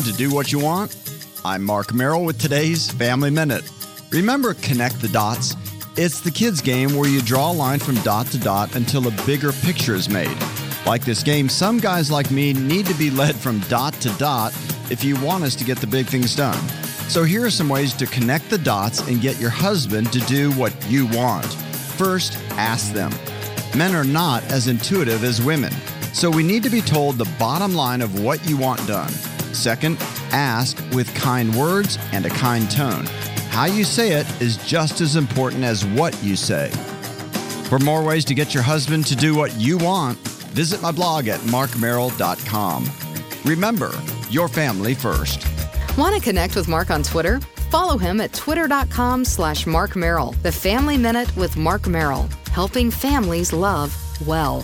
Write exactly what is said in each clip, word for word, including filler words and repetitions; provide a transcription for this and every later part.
to do what you want? I'm Mark Merrill with today's Family Minute. Remember Connect the Dots? It's the kids' game where you draw a line from dot to dot until a bigger picture is made. Like this game, some guys like me need to be led from dot to dot if you want us to get the big things done. So here are some ways to connect the dots and get your husband to do what you want. First, ask them. Men are not as intuitive as women, so we need to be told the bottom line of what you want done. Second, ask with kind words and a kind tone. How you say it is just as important as what you say. For more ways to get your husband to do what you want, visit my blog at mark merrill dot com. Remember, your family first. Want to connect with Mark on Twitter? Follow him at twitter.com slash Mark Merrill. The Family Minute with Mark Merrill, helping families love well.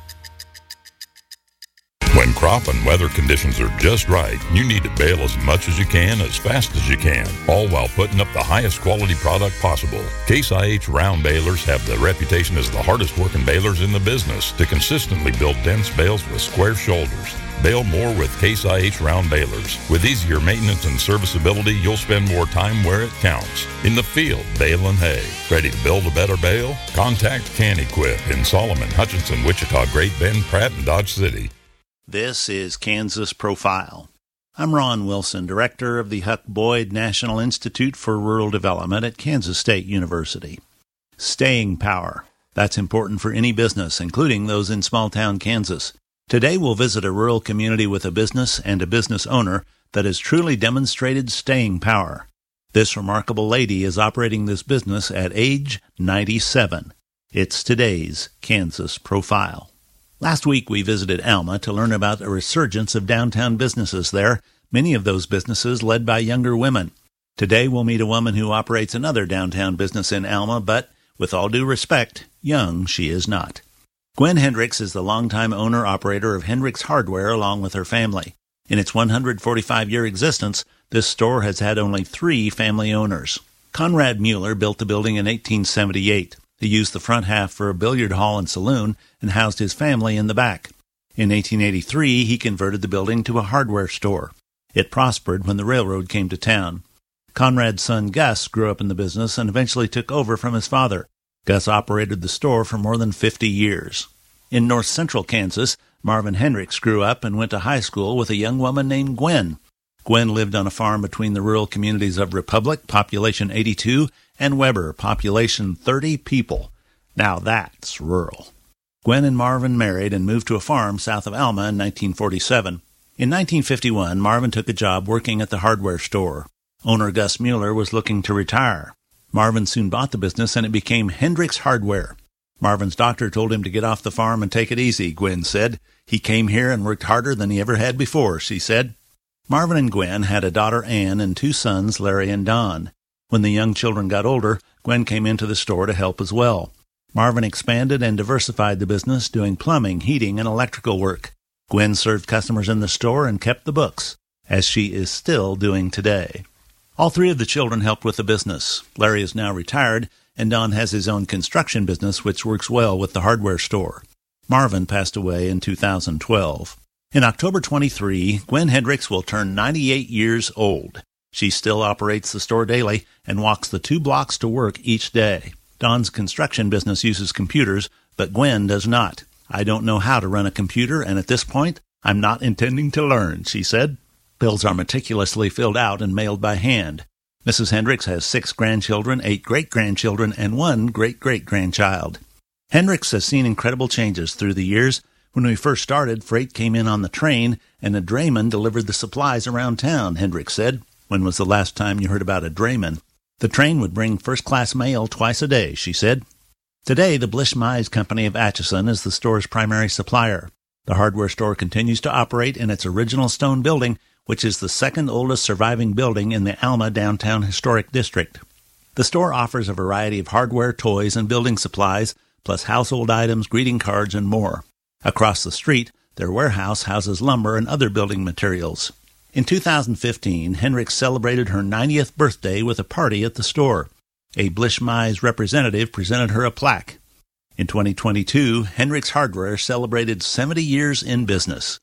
When crop and weather conditions are just right, you need to bale as much as you can, as fast as you can, all while putting up the highest quality product possible. Case I H round balers have the reputation as the hardest working balers in the business to consistently build dense bales with square shoulders. Bale more with Case I H round balers. With easier maintenance and serviceability, you'll spend more time where it counts. In the field, baling hay. Ready to build a better bale? Contact CanEquip in Solomon, Hutchinson, Wichita, Great Bend, Pratt, and Dodge City. This is Kansas Profile. I'm Ron Wilson, director of the Huck Boyd National Institute for Rural Development at Kansas State University. Staying power. That's important for any business, including those in small-town Kansas. Today we'll visit a rural community with a business and a business owner that has truly demonstrated staying power. This remarkable lady is operating this business at age ninety-seven. It's today's Kansas Profile. Last week we visited Alma to learn about a resurgence of downtown businesses there, many of those businesses led by younger women. Today we'll meet a woman who operates another downtown business in Alma, but, with all due respect, young she is not. Gwen Hendricks is the longtime owner-operator of Hendricks Hardware along with her family. In its one hundred forty-five year existence, this store has had only three family owners. Conrad Mueller built the building in eighteen seventy-eight. He used the front half for a billiard hall and saloon and housed his family in the back. In eighteen eighty-three, he converted the building to a hardware store. It prospered when the railroad came to town. Conrad's son Gus grew up in the business and eventually took over from his father. Gus operated the store for more than fifty years. In north central Kansas, Marvin Hendricks grew up and went to high school with a young woman named Gwen. Gwen lived on a farm between the rural communities of Republic, population eighty-two, and Weber, population thirty people. Now that's rural. Gwen and Marvin married and moved to a farm south of Alma in nineteen forty-seven. In nineteen fifty-one, Marvin took a job working at the hardware store. Owner Gus Mueller was looking to retire. Marvin soon bought the business and it became Hendricks Hardware. Marvin's doctor told him to get off the farm and take it easy, Gwen said. He came here and worked harder than he ever had before, she said. Marvin and Gwen had a daughter, Ann, and two sons, Larry and Don. When the young children got older, Gwen came into the store to help as well. Marvin expanded and diversified the business, doing plumbing, heating, and electrical work. Gwen served customers in the store and kept the books, as she is still doing today. All three of the children helped with the business. Larry is now retired, and Don has his own construction business, which works well with the hardware store. Marvin passed away in two thousand twelve. In October twenty-three, Gwen Hendricks will turn ninety-eight years old. She still operates the store daily and walks the two blocks to work each day. Don's construction business uses computers, but Gwen does not. I don't know how to run a computer, and at this point, I'm not intending to learn, she said. Bills are meticulously filled out and mailed by hand. Missus Hendricks has six grandchildren, eight great-grandchildren, and one great-great-grandchild. Hendricks has seen incredible changes through the years. When we first started, freight came in on the train, and a drayman delivered the supplies around town, Hendricks said. When was the last time you heard about a drayman? The train would bring first-class mail twice a day, she said. Today, the Blish Mize Company of Atchison is the store's primary supplier. The hardware store continues to operate in its original stone building, which is the second oldest surviving building in the Alma Downtown Historic District. The store offers a variety of hardware, toys, and building supplies, plus household items, greeting cards, and more. Across the street, their warehouse houses lumber and other building materials. In two thousand fifteen, Hendricks celebrated her ninetieth birthday with a party at the store. A Blish Mize representative presented her a plaque. In twenty twenty-two, Hendricks Hardware celebrated seventy years in business.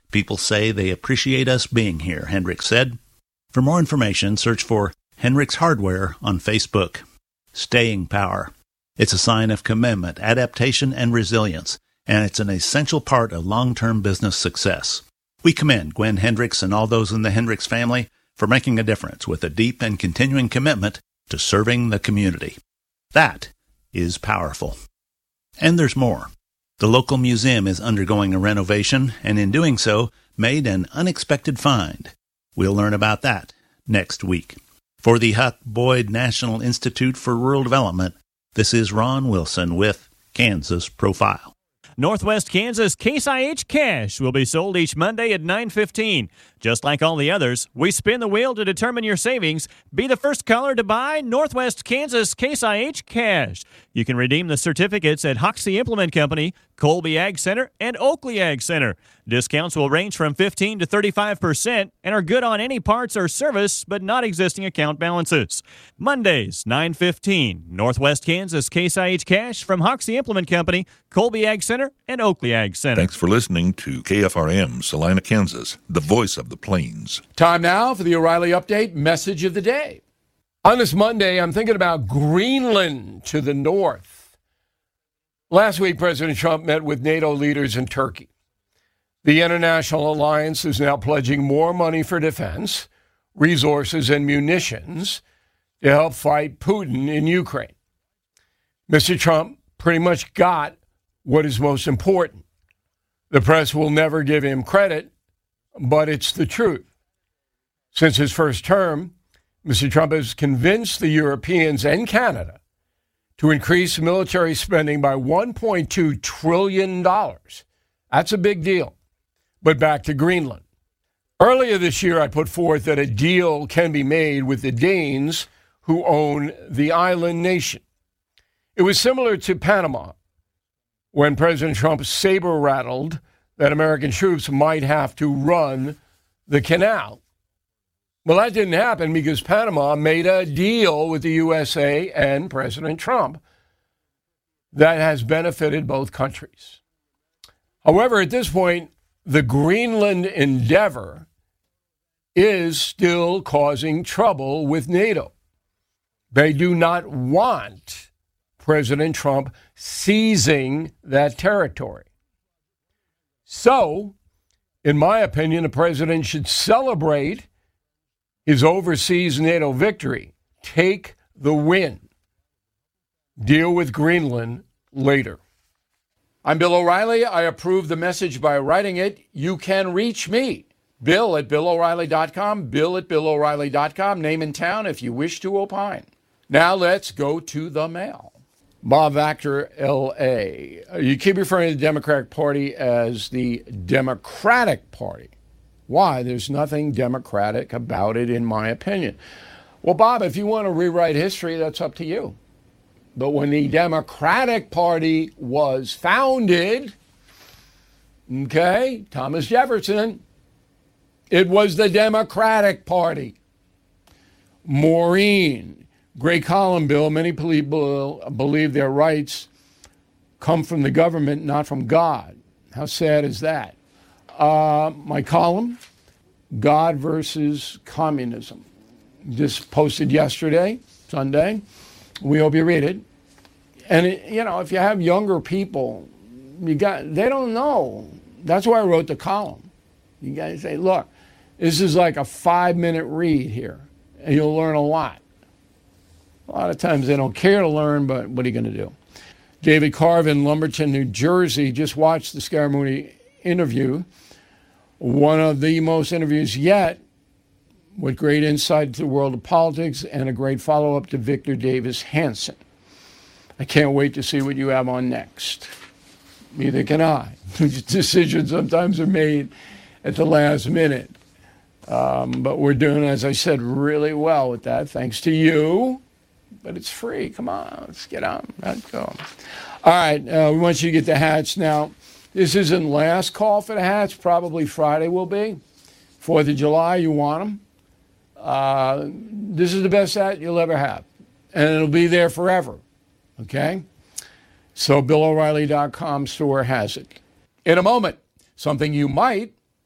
People say they appreciate us being here, Hendricks said. For more information, search for Hendricks Hardware on Facebook. Staying power. It's a sign of commitment, adaptation, and resilience, and it's an essential part of long-term business success. We commend Gwen Hendricks and all those in the Hendricks family for making a difference with a deep and continuing commitment to serving the community. That is powerful. And there's more. The local museum is undergoing a renovation, and in doing so, made an unexpected find. We'll learn about that next week. For the Huck Boyd National Institute for Rural Development, this is Ron Wilson with Kansas Profile. Northwest Kansas Case I H Cash will be sold each Monday at nine fifteen. Just like all the others, we spin the wheel to determine your savings. Be the first caller to buy Northwest Kansas Case I H Cash. You can redeem the certificates at Hoxie Implement Company, Colby Ag Center, and Oakley Ag Center. Discounts will range from fifteen to thirty-five percent and are good on any parts or service, but not existing account balances. Mondays, nine fifteen. Northwest Kansas Case I H Cash from Hoxie Implement Company, Colby Ag Center, and Oakley Ag Center. Thanks for listening to K F R M, Salina, Kansas, the voice of the Plains. Time now for the O'Reilly Update message of the day. On this Monday, I'm thinking about Greenland to the north. Last week, President Trump met with NATO leaders in Turkey. The international alliance is now pledging more money for defense, resources, and munitions to help fight Putin in Ukraine. Mister Trump pretty much got what is most important. The press will never give him credit, but it's the truth. Since his first term, Mister Trump has convinced the Europeans and Canada to increase military spending by one point two trillion dollars. That's a big deal. But back to Greenland. Earlier this year, I put forth that a deal can be made with the Danes who own the island nation. It was similar to Panama, when President Trump saber-rattled that American troops might have to run the canal. Well, that didn't happen because Panama made a deal with the U S A and President Trump that has benefited both countries. However, at this point, the Greenland endeavor is still causing trouble with NATO. They do not want President Trump seizing that territory. So, in my opinion, the president should celebrate his overseas NATO victory. Take the win. Deal with Greenland later. I'm Bill O'Reilly. I approve the message by writing it. You can reach me, Bill at Bill O'Reilly dot com, Bill at Bill O'Reilly dot com, name and town if you wish to opine. Now let's go to the mail. Bob Vactor, L A. You keep referring to the Democratic Party as the Democratic Party. Why? There's nothing democratic about it, in my opinion. Well, Bob, if you want to rewrite history, that's up to you. But when the Democratic Party was founded, okay, Thomas Jefferson, it was the Democratic Party. Maureen, great column, Bill. Many people believe their rights come from the government, not from God. How sad is that? Uh, my column, God versus Communism, just posted yesterday, Sunday. We hope you read it. And, it, you know, if you have younger people, you got they don't know. That's why I wrote the column. You got to say, look, this is like a five-minute read here, and you'll learn a lot. A lot of times they don't care to learn, but what are you going to do? David Carvin, Lumberton, New Jersey, just watched the Scaramucci interview, one of the most interviews yet, with great insight to the world of politics and a great follow-up to Victor Davis Hanson. I can't wait to see what you have on next. Neither can I. Decisions sometimes are made at the last minute. Um, but we're doing, as I said, really well with that, thanks to you. But it's free. Come on, let's get on. Let's go. All right, uh, we want you to get the hats now. This isn't last call for the hats. Probably Friday will be. Fourth of July, you want them. Uh, this is the best hat you'll ever have. And it'll be there forever. Okay? So Bill O'Reilly dot com store has it. In a moment, something you might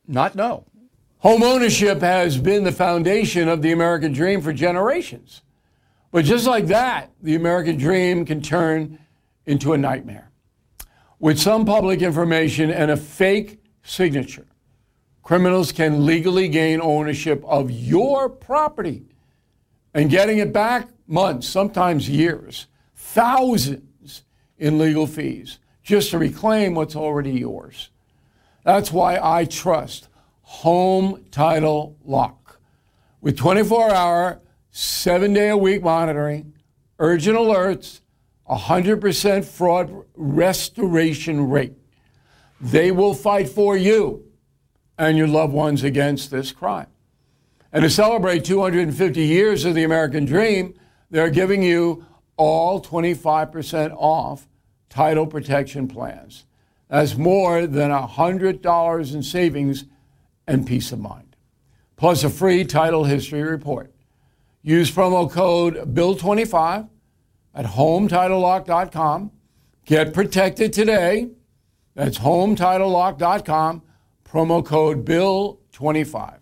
not know. Home ownership has been the foundation of the American dream for generations. But just like that, the American dream can turn into a nightmare. With some public information and a fake signature, criminals can legally gain ownership of your property, and getting it back months, sometimes years, thousands in legal fees just to reclaim what's already yours. That's why I trust Home Title Lock. With twenty-four hour, seven day a week monitoring, urgent alerts, one hundred percent fraud restoration rate, they will fight for you and your loved ones against this crime. And to celebrate two hundred fifty years of the American dream, they're giving you all twenty-five percent off title protection plans. That's more than one hundred dollars in savings and peace of mind. Plus a free title history report. Use promo code bill twenty-five at home title lock dot com. Get protected today. That's home title lock dot com. Promo code bill twenty-five.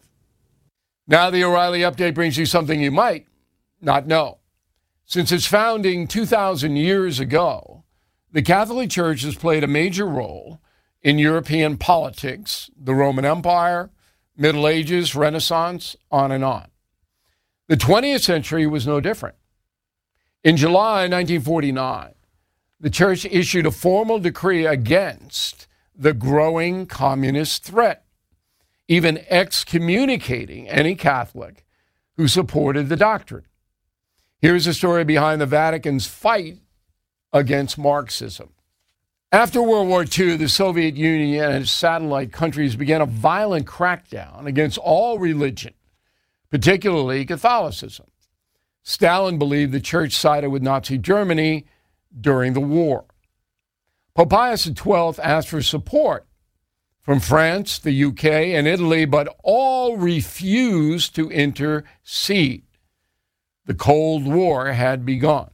Now the O'Reilly Update brings you something you might not know. Since its founding two thousand years ago, the Catholic Church has played a major role in European politics, the Roman Empire, Middle Ages, Renaissance, on and on. The twentieth century was no different. In July nineteen forty-nine, the Church issued a formal decree against the growing communist threat, even excommunicating any Catholic who supported the doctrine. Here's a story behind the Vatican's fight against Marxism. After World War Two, the Soviet Union and its satellite countries began a violent crackdown against all religion, particularly Catholicism. Stalin believed the Church sided with Nazi Germany during the war. Pope Pius the twelfth asked for support from France, the U K, and Italy, but all refused to intercede. The Cold War had begun.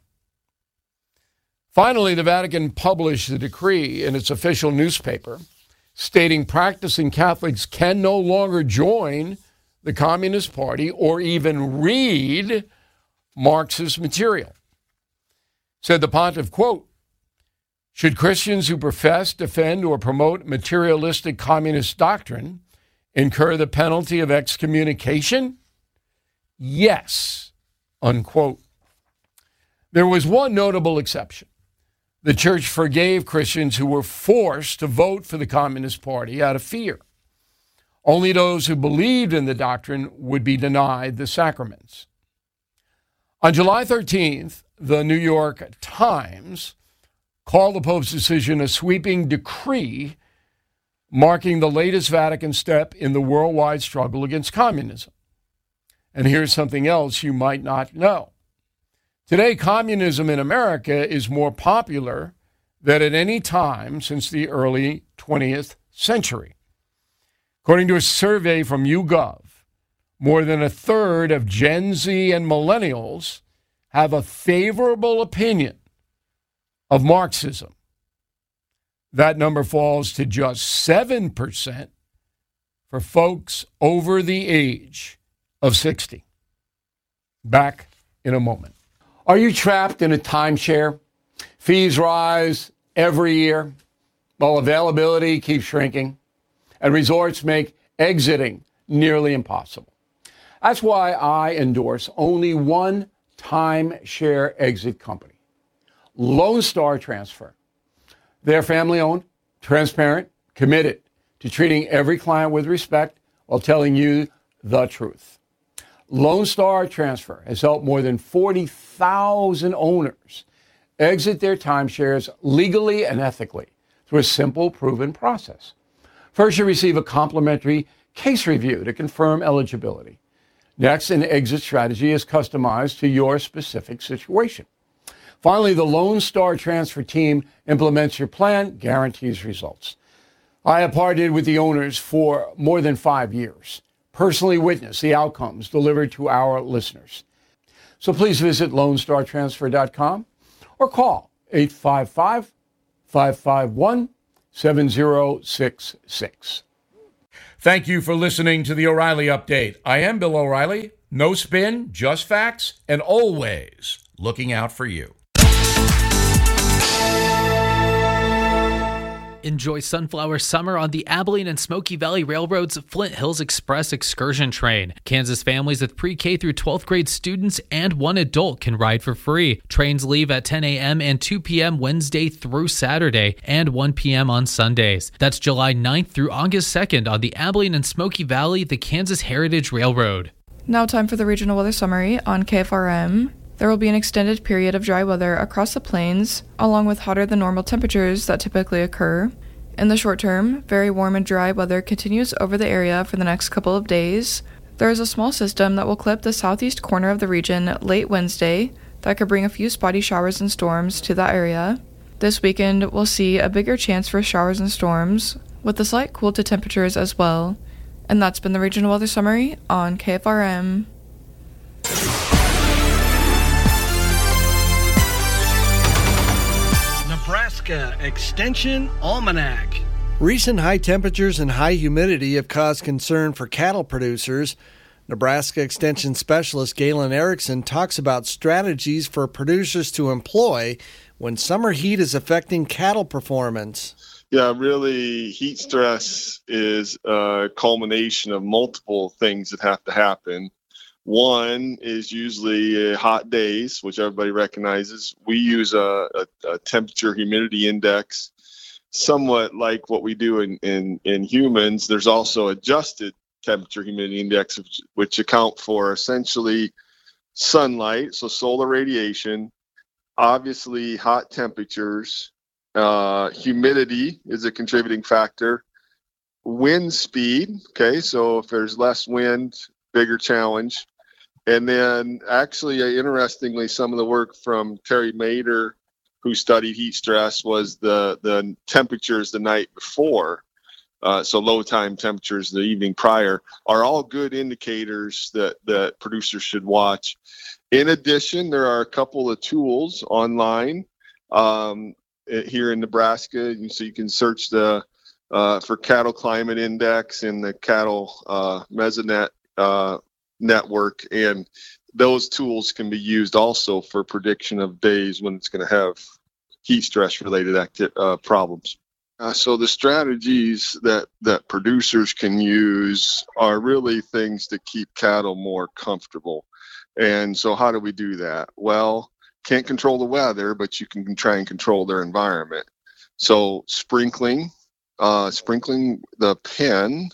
Finally, the Vatican published the decree in its official newspaper, stating practicing Catholics can no longer join the Communist Party or even read Marxist material. Said the pontiff, quote, should Christians who profess, defend, or promote materialistic communist doctrine incur the penalty of excommunication? Yes, unquote. There was one notable exception. The Church forgave Christians who were forced to vote for the Communist Party out of fear. Only those who believed in the doctrine would be denied the sacraments. On July thirteenth, the New York Times called the Pope's decision a sweeping decree marking the latest Vatican step in the worldwide struggle against communism. And here's something else you might not know. Today, communism in America is more popular than at any time since the early twentieth century. According to a survey from YouGov, more than a third of Gen Z and millennials have a favorable opinion of Marxism. That number falls to just seven percent for folks over the age of sixty. Back in a moment. Are you trapped in a timeshare? Fees rise every year while availability keeps shrinking, and resorts make exiting nearly impossible. That's why I endorse only one timeshare exit company, Lone Star Transfer. They're family-owned, transparent, committed to treating every client with respect while telling you the truth. Lone Star Transfer has helped more than forty thousand owners exit their timeshares legally and ethically through a simple, proven process. First, you receive a complimentary case review to confirm eligibility. Next, an exit strategy is customized to your specific situation. Finally, the Lone Star Transfer team implements your plan, guarantees results. I have partnered with the owners for more than five years. Personally witness the outcomes delivered to our listeners. So please visit lone star transfer dot com or call eight five five, five five one, seven zero six six. Thank you for listening to the O'Reilly Update. I am Bill O'Reilly. No spin, just facts, and always looking out for you. Enjoy Sunflower Summer on the Abilene and Smoky Valley Railroad's Flint Hills Express excursion train. Kansas families with pre-K through twelfth grade students and one adult can ride for free. Trains leave at ten a.m. and two p.m. Wednesday through Saturday and one p.m. on Sundays. That's July ninth through August second on the Abilene and Smoky Valley, the Kansas Heritage Railroad. Now time for the regional weather summary on K F R M. There will be an extended period of dry weather across the plains, along with hotter than normal temperatures that typically occur. In the short term, very warm and dry weather continues over the area for the next couple of days. There is a small system that will clip the southeast corner of the region late Wednesday that could bring a few spotty showers and storms to that area. This weekend, we'll see a bigger chance for showers and storms, with a slight cool to temperatures as well. And that's been the regional weather summary on K F R M. Nebraska Extension Almanac. Recent high temperatures and high humidity have caused concern for cattle producers. Nebraska Extension Specialist Galen Erickson talks about strategies for producers to employ when summer heat is affecting cattle performance. Yeah, really, heat stress is a culmination of multiple things that have to happen. One is usually uh, hot days, which everybody recognizes. We use a, a, a temperature humidity index, somewhat like what we do in, in, in humans. There's also adjusted temperature humidity index, which, which account for essentially sunlight, so solar radiation, obviously hot temperatures, uh, humidity is a contributing factor, wind speed, okay, so if there's less wind, bigger challenge. And then actually, uh, interestingly, some of the work from Terry Mader, who studied heat stress, was the, the temperatures the night before. Uh, so low time temperatures the evening prior are all good indicators that, that producers should watch. In addition, there are a couple of tools online um, here in Nebraska. So you can search the uh, for cattle climate index in the cattle uh, Mesonet uh network, and those tools can be used also for prediction of days when it's going to have heat stress related acti- uh, problems. Uh, so the strategies that that producers can use are really things to keep cattle more comfortable. And so how do we do that? Well, can't control the weather, but you can try and control their environment. So sprinkling, uh, sprinkling the pen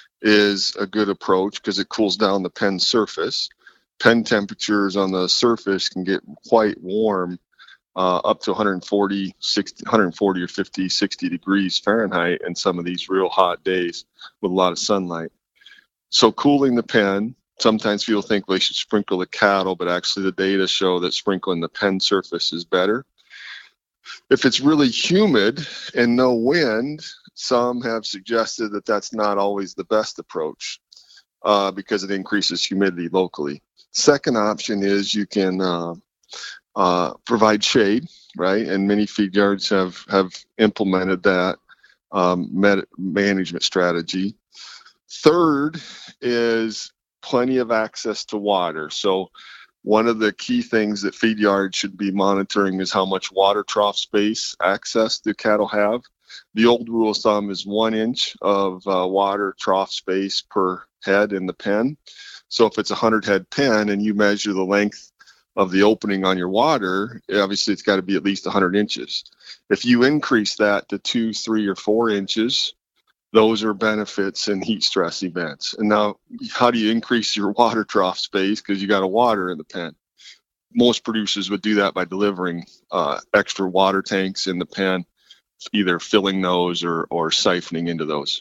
is a good approach because it cools down the pen surface. Pen temperatures on the surface can get quite warm, uh, up to one forty, sixty, one forty or fifty, sixty degrees Fahrenheit in some of these real hot days with a lot of sunlight. So cooling the pen, sometimes people think they should sprinkle the cattle, but actually the data show that sprinkling the pen surface is better. If it's really humid and no wind, some have suggested that that's not always the best approach uh, because it increases humidity locally. Second option is you can uh, uh, provide shade, right? And many feed yards have, have implemented that um, med- management strategy. Third is plenty of access to water. So one of the key things that feed yards should be monitoring is how much water trough space access do cattle have. The old rule of thumb is one inch of uh, water trough space per head in the pen. So if it's a hundred head pen and you measure the length of the opening on your water, obviously it's got to be at least one hundred inches. If you increase that to two, three, or four inches, those are benefits in heat stress events. And now, how do you increase your water trough space? Because you got a water in the pen. Most producers would do that by delivering uh, extra water tanks in the pen, either filling those or, or siphoning into those.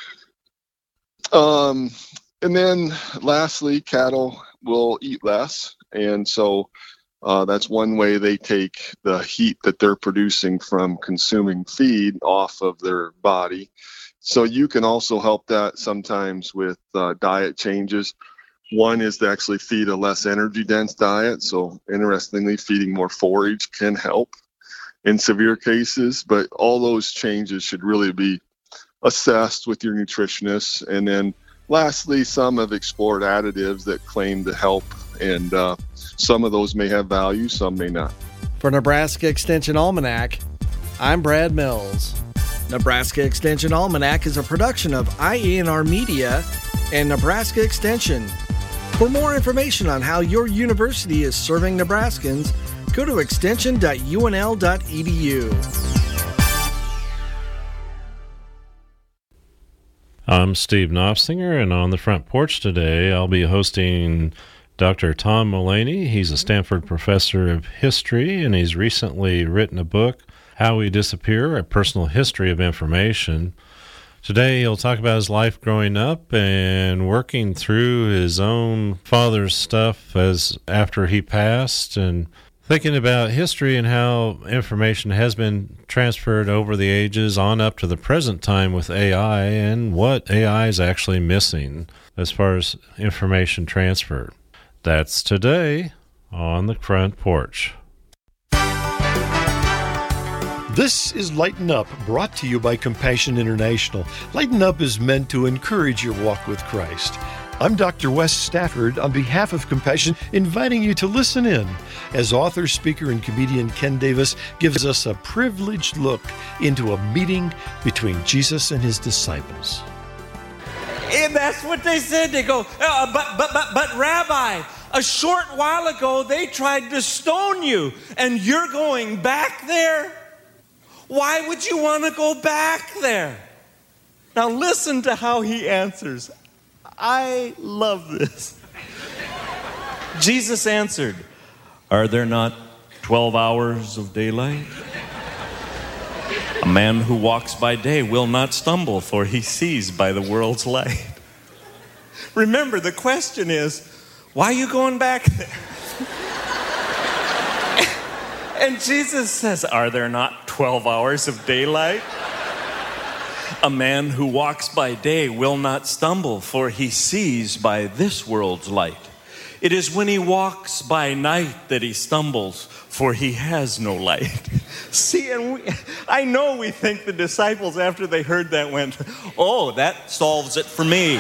Um, and then lastly, cattle will eat less. And so uh, that's one way they take the heat that they're producing from consuming feed off of their body. So you can also help that sometimes with uh, diet changes. One is to actually feed a less energy dense diet. So interestingly, feeding more forage can help in severe cases, but all those changes should really be assessed with your nutritionist. And then lastly, some have explored additives that claim to help, and uh, some of those may have value, some may not. For Nebraska Extension Almanac, I'm Brad Mills. Nebraska Extension Almanac is a production of I A N R Media and Nebraska Extension. For more information on how your university is serving Nebraskans, go to extension dot U N L dot E D U. I'm Steve Knopfsinger, and on the front porch today, I'll be hosting Doctor Tom Mullaney. He's a Stanford professor of history, and he's recently written a book, How We Disappear, A Personal History of Information. Today, he'll talk about his life growing up and working through his own father's stuff as after he passed, and thinking about history and how information has been transferred over the ages on up to the present time with A I, and what A I is actually missing as far as information transfer. That's today on the front porch. This is Lighten Up, brought to you by Compassion International. Lighten Up is meant to encourage your walk with Christ. I'm Doctor Wes Stafford, on behalf of Compassion, inviting you to listen in as author, speaker, and comedian Ken Davis gives us a privileged look into a meeting between Jesus and his disciples. And that's what they said. They go, uh, but, but, but, but, Rabbi, a short while ago they tried to stone you, and you're going back there? Why would you want to go back there? Now listen to how he answers. I love this. Jesus answered, are there not twelve hours of daylight? A man who walks by day will not stumble, for he sees by the world's light. Remember, the question is, why are you going back there? And Jesus says, are there not twelve hours of daylight? A man who walks by day will not stumble, for he sees by this world's light. It is when he walks by night that he stumbles, for he has no light. See, and we, I know we think the disciples, after they heard that, went, oh, that solves it for me.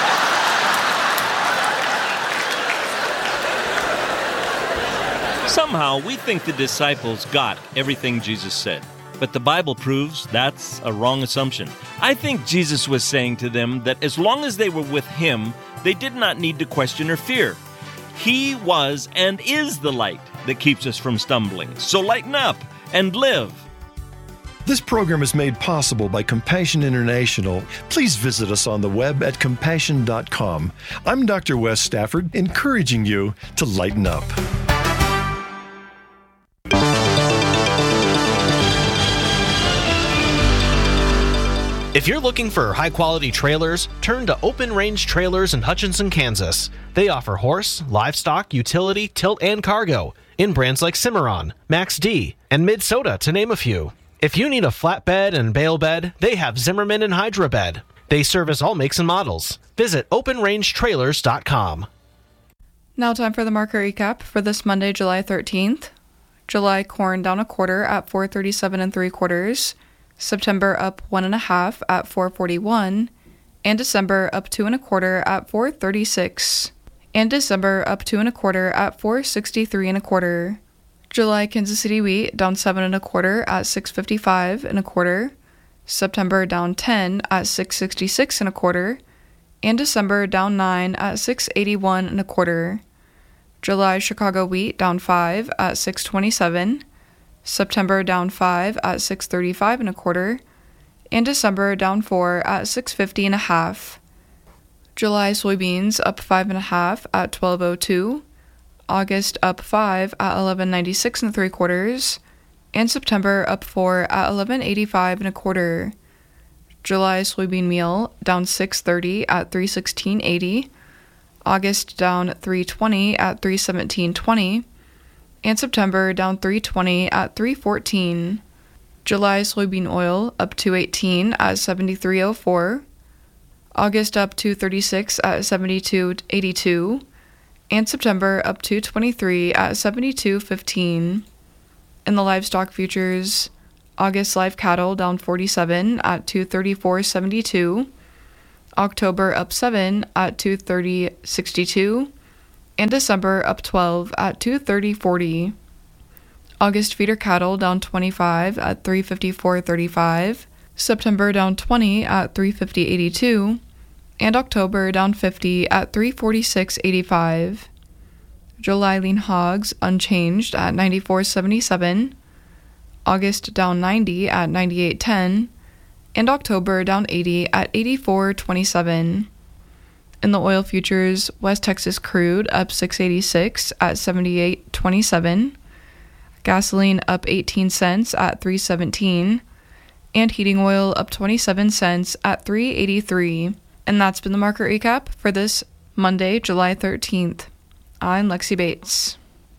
Somehow, we think the disciples got everything Jesus said. But the Bible proves that's a wrong assumption. I think Jesus was saying to them that as long as they were with him, they did not need to question or fear. He was and is the light that keeps us from stumbling. So lighten up and live. This program is made possible by Compassion International. Please visit us on the web at compassion dot com. I'm Doctor Wes Stafford, encouraging you to lighten up. If you're looking for high-quality trailers, turn to Open Range Trailers in Hutchinson, Kansas. They offer horse, livestock, utility, tilt, and cargo in brands like Cimarron, Max D, and Mid-Soda, to name a few. If you need a flatbed and bale bed, they have Zimmerman and Hydra Bed. They service all makes and models. Visit open range trailers dot com. Now time for the market recap for this Monday, July thirteenth. July corn down a quarter at four thirty-seven and three quarters. September up one and a half at four forty-one, and December up two and a quarter at four thirty-six, and December up two and a quarter at four sixty-three and a quarter. July Kansas City wheat down seven and a quarter at six fifty-five and a quarter. September down ten at six sixty-six and a quarter, and December down nine at six eighty-one and a quarter. July Chicago wheat down five at six twenty-seven. September down five at six thirty-five and a quarter, and December down four at six fifty and a half. July soybeans up five and a half at twelve oh two, August up five at eleven ninety-six and three quarters, and September up four at eleven eighty-five and a quarter. July soybean meal down six thirty at three sixteen eighty, August down three twenty at three seventeen twenty. And September down three twenty at three fourteen. July soybean oil up two eighteen at seventy-three oh four. August up two thirty-six at seventy-two eighty-two. And September up two twenty-three at seventy-two fifteen. In the livestock futures, August live cattle down forty-seven at two thirty-four seventy-two. October up seven at two thirty sixty-two. And December up twelve at two thirty forty. August feeder cattle down twenty-five at three fifty-four thirty-five. September down twenty at three fifty eighty-two. And October down fifty at three forty-six eighty-five. July lean hogs unchanged at ninety-four seventy-seven. August down ninety at ninety-eight ten. And October down eighty at eighty-four twenty-seven. In the oil futures, West Texas crude up six eighty-six at seventy-eight twenty-seven. Gasoline up eighteen cents at three seventeen. And heating oil up twenty-seven cents at three eighty-three. And that's been the market recap for this Monday, July thirteenth. I'm Lexi Bates.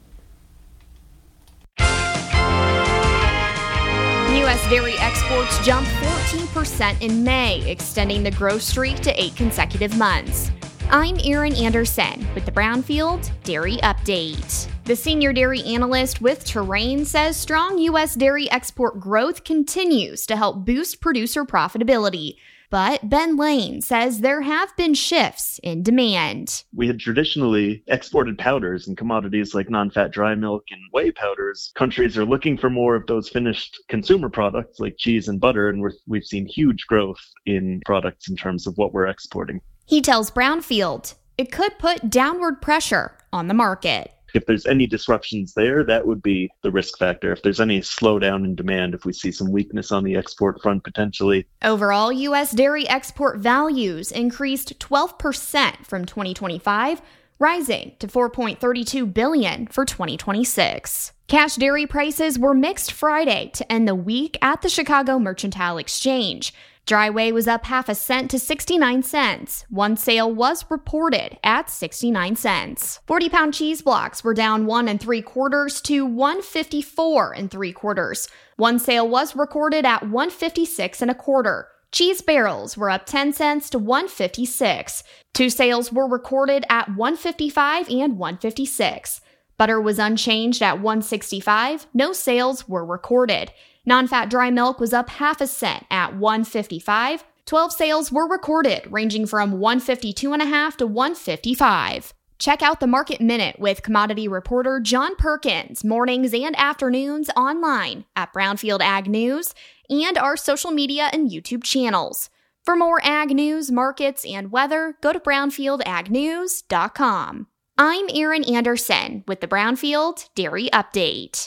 U S dairy exports jumped fourteen percent in May, extending the growth streak to eight consecutive months. I'm Erin Anderson with the Brownfield Dairy Update. The senior dairy analyst with Terrain says strong U S dairy export growth continues to help boost producer profitability. But Ben Lane says there have been shifts in demand. We had traditionally exported powders and commodities like non-fat dry milk and whey powders. Countries are looking for more of those finished consumer products like cheese and butter, and we're, we've seen huge growth in products in terms of what we're exporting. He tells Brownfield it could put downward pressure on the market. If there's any disruptions there, that would be the risk factor. If there's any slowdown in demand, if we see some weakness on the export front potentially. Overall, U S dairy export values increased twelve percent from twenty twenty-five, rising to four point three two billion dollars for twenty twenty-six. Cash dairy prices were mixed Friday to end the week at the Chicago Mercantile Exchange. Dry whey was up half a cent to sixty-nine cents. One sale was reported at sixty-nine cents. forty-pound cheese blocks were down one and three quarters to one fifty-four and three quarters. One sale was recorded at one fifty-six and a quarter. Cheese barrels were up ten cents to one fifty-six. Two sales were recorded at one fifty-five and one fifty-six. Butter was unchanged at one sixty-five. No sales were recorded. Non-fat dry milk was up half a cent at one fifty-five. twelve sales were recorded, ranging from one fifty-two and a half to one fifty-five. Check out the Market Minute with commodity reporter John Perkins, mornings and afternoons online at Brownfield Ag News and our social media and YouTube channels. For more ag news, markets, and weather, go to brownfield ag news dot com. I'm Erin Anderson with the Brownfield Dairy Update.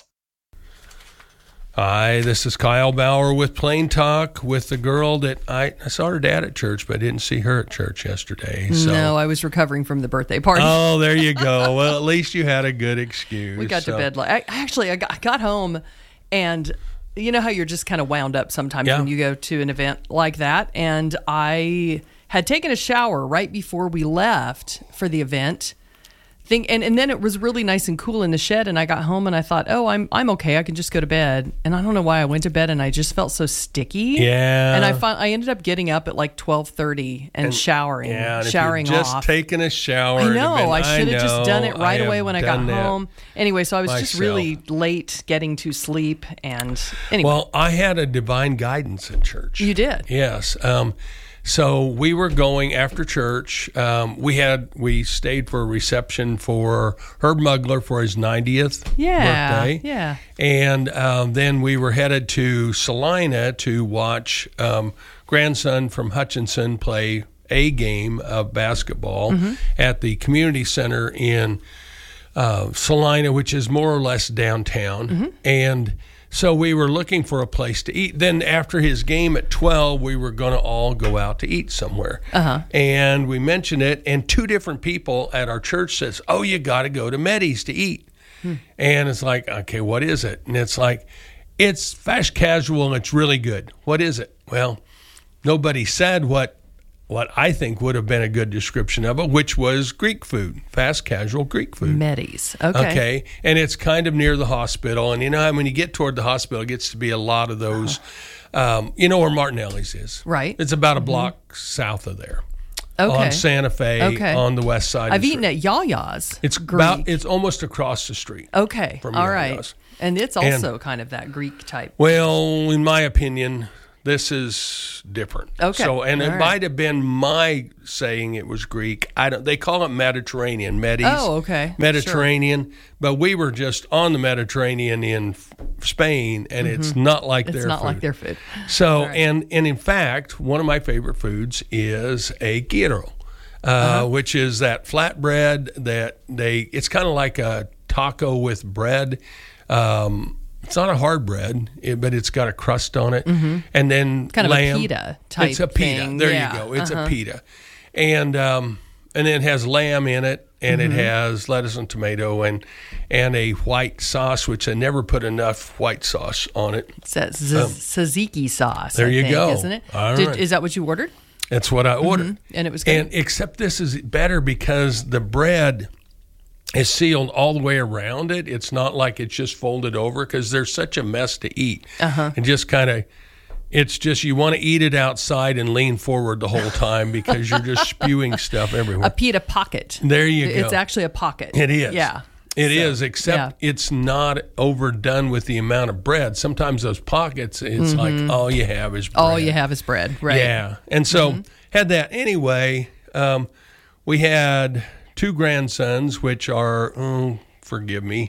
Hi, this is Kyle Bauer with Plain Talk with the girl that I, I saw her dad at church, but I didn't see her at church yesterday. So. No, I was recovering from the birthday party. Oh, there you go. Well, at least you had a good excuse. We got so. to bed. Like, I, actually, I got, I got home, and you know how you're just kind of wound up sometimes yeah. when you go to an event like that. And I had taken a shower right before we left for the event. Think, and, and then it was really nice and cool in the shed, and I got home and I thought, oh, I'm I'm okay. I can just go to bed. And I don't know why I went to bed, and I just felt so sticky. Yeah. And I found, I ended up getting up at like twelve thirty and, and showering, yeah, and showering if you're just off. taking a shower. I know. Been, I should have just done it right away when I got that. home. Anyway, so I was Myself. just really late getting to sleep. And anyway. Well, I had a divine guidance at church. You did? Yes. Um, So we were going after church. Um, we had we stayed for a reception for Herb Mugler for his ninetieth yeah, birthday. Yeah, and um, then we were headed to Salina to watch um, grandson from Hutchinson play a game of basketball mm-hmm. at the community center in uh, Salina, which is more or less downtown, mm-hmm. and. So we were looking for a place to eat. Then after his game at twelve, we were going to all go out to eat somewhere. Uh-huh. And we mentioned it, and two different people at our church says, oh, you got to go to Meddy's to eat. Hmm. And it's like, okay, what is it? And it's like, it's fast casual, and it's really good. What is it? Well, nobody said what what I think would have been a good description of it, which was Greek food, fast casual Greek food. Meddy's, okay. Okay, and it's kind of near the hospital. And you know how when you get toward the hospital, it gets to be a lot of those, uh-huh. um, you know where Martinelli's is. Right. It's about a block mm-hmm. south of there. Okay. on Santa Fe Okay. on the west side. I've of the eaten street. at Yaya's. It's Greek. about. It's almost across the street. Okay. From All Yaya's. right. And it's And- also kind of that Greek type. Well, in my opinion, this is different. Okay. So, and All it right. might have been my saying it was Greek. I don't. They call it Mediterranean, Medes. Oh, okay. Mediterranean, but we were just on the Mediterranean in F- Spain, and it's Mhm. not like It's their not food. like their food. So, All right. and and in fact, one of my favorite foods is a gyro, uh, Uh-huh. which is that flatbread that they. It's kind of like a taco with bread. Um, It's not a hard bread, it, but it's got a crust on it, Mhm. and then Kind of a lamb. pita type It's a pita. thing. There Yeah. you go. It's Uh-huh. a pita, and um, and then it has lamb in it, and Mhm. it has lettuce and tomato, and and a white sauce, which I never put enough white sauce on it. It's that z- Um, tzatziki sauce. there I you think, go. Isn't it? All Did, right. Is that what you ordered? That's what I ordered, Mhm. And it was good. And except this is better because the bread is sealed all the way around it. It's not like it's just folded over because there's such a mess to eat. Uh-huh. And just kind of, it's just you want to eat it outside and lean forward the whole time because you're just spewing stuff everywhere. A pita pocket. There you go. It's actually a pocket. It is. Yeah. It So, is, except it's not overdone with the amount of bread. Sometimes those pockets, it's Mhm. like all you have is bread. All you have is bread, right? Yeah. And so Mhm. had that. Anyway, um, we had two grandsons, which are, oh, forgive me,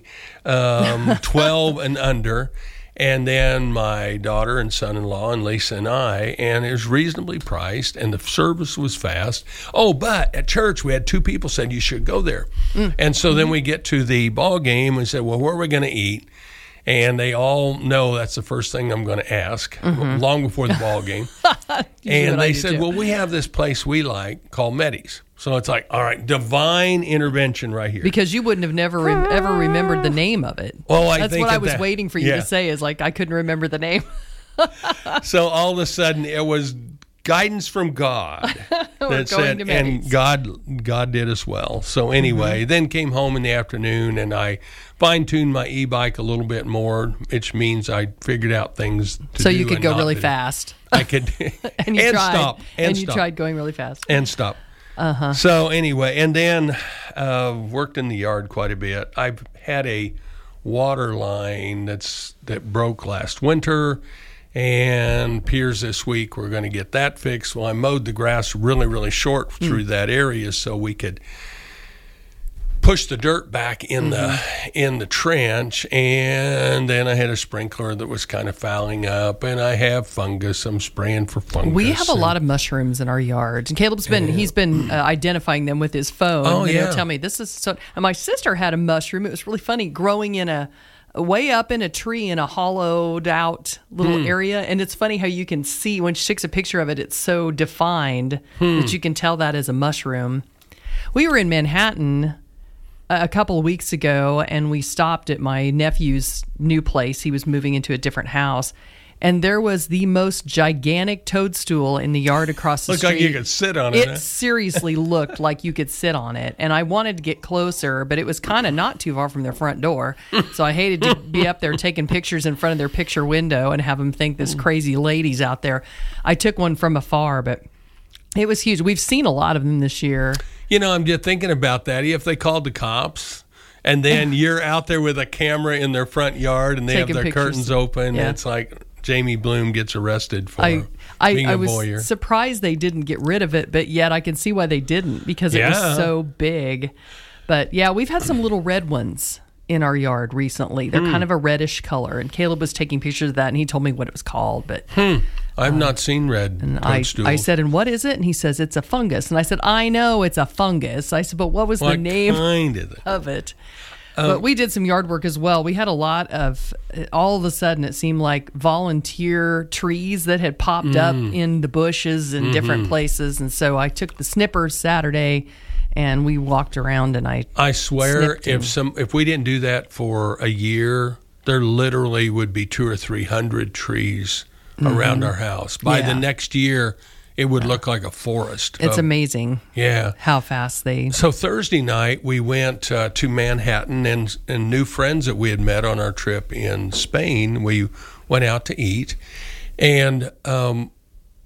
um, twelve and under. And then my daughter and son-in-law and Lisa and I, and it was reasonably priced, and the service was fast. Oh, but at church we had two people said you should go there, Mm. and so then we get to the ball game and said, well, where are we going to eat? And they all know that's the first thing I'm going to ask, Mhm. long before the ball game. Usually And what I they do said, too. well, we have this place we like called Medes. So it's like, all right, divine intervention right here. Because you wouldn't have never re- ever remembered the name of it. Well, I That's think what I of was that. waiting for you Yeah. to say is like I couldn't remember the name. So all of a sudden it was guidance from God We're that going said, to and Medes. God God did us well. So anyway, Mm-hmm. then came home in the afternoon and I fine-tuned my e-bike a little bit more, which means I figured out things to So do you could and go not really to do. fast. I could and you and tried. stop and, and you stop. tried going really fast. and stop. Uh-huh. So anyway, and then uh, worked in the yard quite a bit. I've had a water line that's that broke last winter, and appears this week we're going to get that fixed. Well, I mowed the grass really, really short through Mm. that area so we could push the dirt back in the in the trench, and then I had a sprinkler that was kind of fouling up, and I have fungus. I'm spraying for fungus. We have a and- lot of mushrooms in our yard, and Caleb's been he's been uh, identifying them with his phone. Oh, and yeah. he'll tell me this is so. And my sister had a mushroom. It was really funny, growing in a way up in a tree in a hollowed out little Hmm. area. And it's funny how you can see when she takes a picture of it, it's so defined Hmm. that you can tell that as a mushroom. We were in Manhattan a couple of weeks ago, and we stopped at my nephew's new place. He was moving into a different house, and there was the most gigantic toadstool in the yard across the Looked street. like you could sit on it, It huh? seriously looked like you could sit on it, and I wanted to get closer, but it was kind of not too far from their front door, so I hated to be up there taking pictures in front of their picture window and have them think this crazy lady's out there. I took one from afar, but it was huge. We've seen a lot of them this year. You know, I'm just thinking about that. If they called the cops and then you're out there with a camera in their front yard and they Taking have their pictures. curtains open, Yeah. it's like Jamie Bloom gets arrested for I, I, being I a was voyeur. surprised they didn't get rid of it, but yet I can see why they didn't because it Yeah. was so big. But yeah, we've had some little red ones in our yard recently. They're Hmm. kind of a reddish color, and Caleb was taking pictures of that, and he told me what it was called. But Hmm. I've not seen red and I, toadstool. I said, and what is it? And he says, it's a fungus. And I said, I know it's a fungus. I said, but what was What the name kind is it? of it? Um, But we did some yard work as well. We had a lot of, all of a sudden, it seemed like volunteer trees that had popped up Mm. in the bushes in different Mhm. places. And so I took the snippers Saturday and we walked around and I I swear, snipped if and- some if we didn't do that for a year, there literally would be two or three hundred trees around Mhm. our house. By Yeah. the next year, it would look like a forest. It's of- amazing Yeah. how fast they. So Thursday night we went uh, to Manhattan and and new friends that we had met on our trip in Spain. We went out to eat, and um,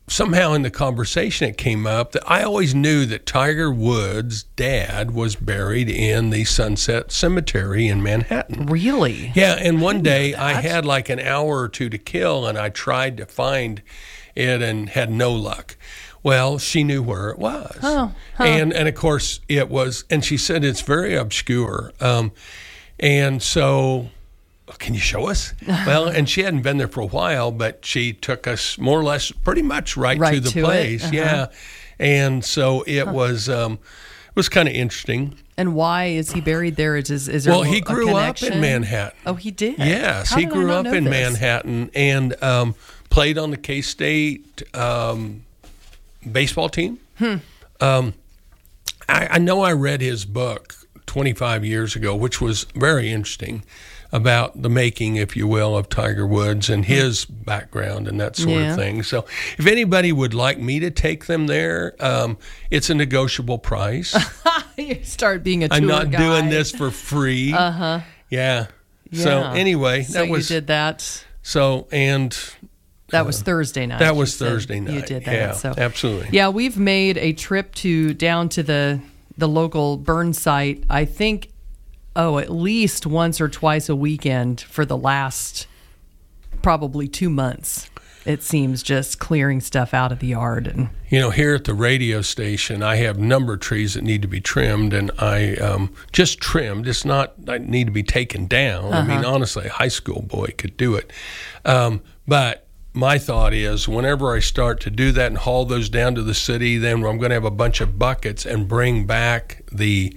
somehow in the conversation it came up that I always knew that Tiger Woods' dad was buried in the Sunset Cemetery in Manhattan. Really? Yeah, and one day I had like an hour or two to kill, and I tried to find it and had no luck. Well, she knew where it was. Oh, huh. And, and of course, it was, and she said it's very obscure. Um, and so... Can you show us? Well, and she hadn't been there for a while, but she took us more or less pretty much right, right to the to place. Uh-huh. Yeah. And so it Huh. was um, it was kind of interesting. And why is he buried there? Is, is there Well, a, he a grew up connection? in Manhattan. Oh, he did? Yes, How he did I grew not up know in this? Manhattan and um, played on the K-State um, baseball team. Hmm. Um, I, I know I read his book twenty-five years ago, which was very interesting, about the making, if you will, of Tiger Woods and his background and that sort Yeah. of thing. So if anybody would like me to take them there, um, it's a negotiable price. You start being a tour I'm not guide. doing this for free. Uh-huh. Yeah. So Yeah. anyway, So that you was did that. So and That was Thursday night. that you was said Thursday night. You did that. Yeah, so absolutely. Yeah, we've made a trip to down to the the local burn site. I think oh, at least once or twice a weekend for the last probably two months. It seems, just clearing stuff out of the yard. And You know, here at the radio station, I have number trees that need to be trimmed, and I um, just trimmed. It's not I need to be taken down. I mean, Uh-huh. honestly, a high school boy could do it. Um, but my thought is, whenever I start to do that and haul those down to the city, then I'm going to have a bunch of buckets and bring back the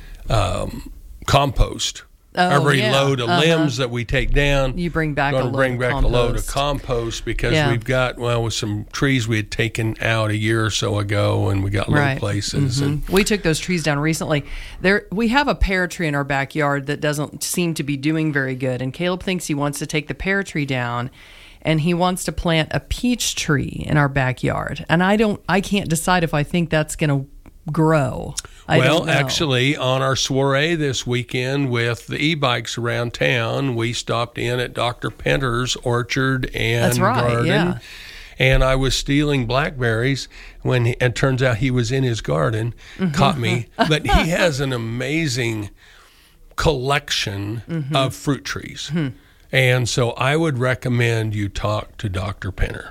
um, compost. Oh, Every yeah. load of Uh-huh. limbs that we take down, you bring back a going load to bring of back compost. a load of compost because Yeah. we've got, well, with some trees we had taken out a year or so ago, and we got little Right. places. Mhm. And We took those trees down recently. There, we have a pear tree in our backyard that doesn't seem to be doing very good, and Caleb thinks he wants to take the pear tree down, and he wants to plant a peach tree in our backyard. And I don't, I can't decide if I think that's going to grow. I well, don't know. actually, on our soiree this weekend with the e-bikes around town, we stopped in at Doctor Penter's orchard and That's right, garden. yeah. And I was stealing blackberries when, he, it turns out he was in his garden, Mm-hmm. caught me. But he has an amazing collection Mhm. of fruit trees. Hmm. And so I would recommend you talk to Doctor Penner.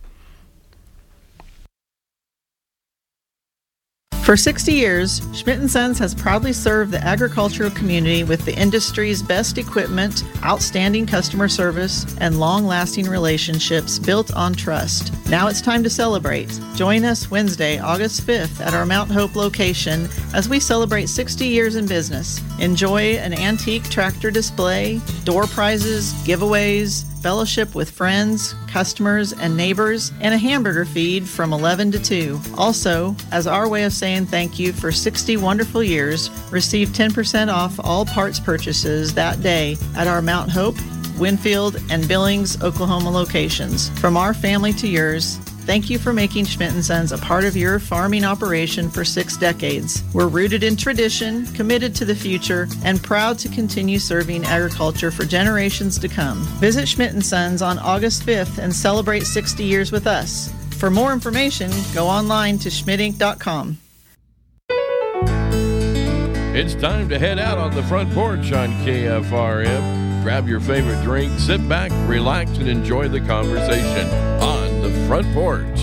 For sixty years, Schmidt and Sons has proudly served the agricultural community with the industry's best equipment, outstanding customer service, and long-lasting relationships built on trust. Now it's time to celebrate. Join us Wednesday, August fifth at our Mount Hope location as we celebrate sixty years in business. Enjoy an antique tractor display, door prizes, giveaways, fellowship with friends, customers, and neighbors, and a hamburger feed from eleven to two. Also, as our way of saying thank you for sixty wonderful years, receive ten percent off all parts purchases that day at our Mount Hope, Winfield, and Billings, Oklahoma locations. From our family to yours, thank you for making Schmidt and Sons a part of your farming operation for six decades. We're rooted in tradition, committed to the future, and proud to continue serving agriculture for generations to come. Visit Schmidt and Sons on August fifth and celebrate sixty years with us. For more information, go online to schmidt inc dot com. It's time to head out on the front porch on K F R M. Grab your favorite drink, sit back, relax, and enjoy the conversation on the front porch.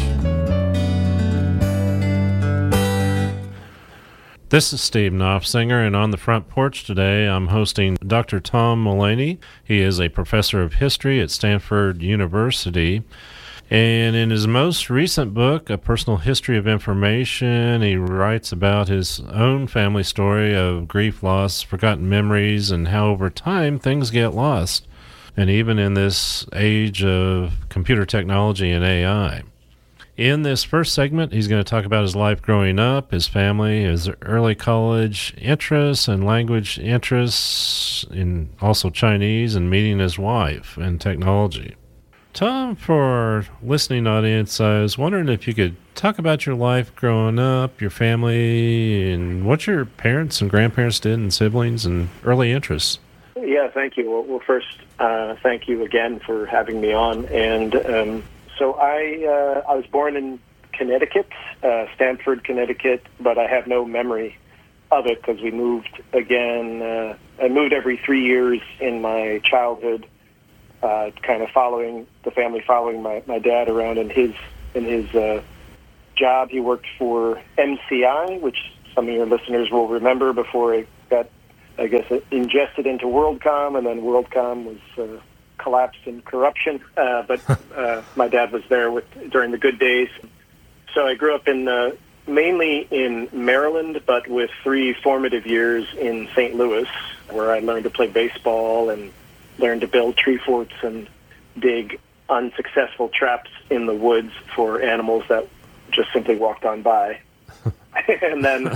This is Steve Knopfsinger, and on the front porch today, I'm hosting Doctor Tom Mullaney. He is a professor of history at Stanford University. And in his most recent book, A Personal History of Information, he writes about his own family story of grief, loss, forgotten memories, and how over time things get lost. And even in this age of computer technology and A I. In this first segment, he's going to talk about his life growing up, his family, his early college interests and language interests, in also Chinese, and meeting his wife and technology. Tom, for our listening audience, I was wondering if you could talk about your life growing up, your family, and what your parents and grandparents did, and siblings, and early interests. Yeah, thank you. Well, well first, uh, thank you again for having me on. And um, So I uh, I was born in Connecticut, uh, Stamford, Connecticut, but I have no memory of it because we moved again. Uh, I moved every three years in my childhood, uh, kind of following the family, following my, my dad around in his in his uh, job. He worked for M C I, which some of your listeners will remember before it got, I guess, ingested into WorldCom, and then WorldCom was uh, collapsed in corruption. Uh, but uh, my dad was there with during the good days. So I grew up in uh, mainly in Maryland, but with three formative years in Saint Louis, where I learned to play baseball and learned to build tree forts and dig unsuccessful traps in the woods for animals that just simply walked on by. And then